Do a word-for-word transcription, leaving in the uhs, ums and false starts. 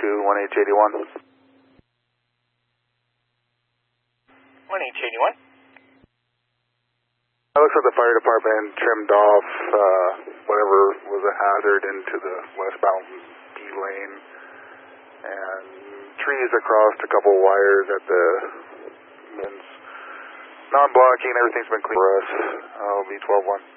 to one H eighty-one. one H eighty-one. It looks like the fire department trimmed off uh, whatever was a hazard into the westbound B lane, and trees across a couple wires at the non-blocking. Everything's been clear for us. I'll be twelve one.